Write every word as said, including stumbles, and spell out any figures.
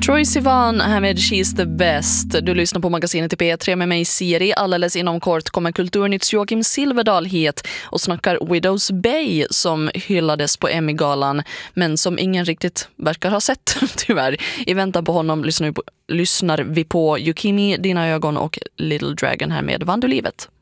Troye Sivan här med She's the Best. Du lyssnar på magasinet i P tre med mig Siri. Alldeles inom kort kommer Kulturnytts Joakim Silverdal hit och snackar Widows Bay som hyllades på Emmy-galan men som ingen riktigt verkar ha sett tyvärr. I väntan på honom lyssnar vi på, lyssnar vi på Yukimi, Dina ögon och Little Dragon här med Vann du livet.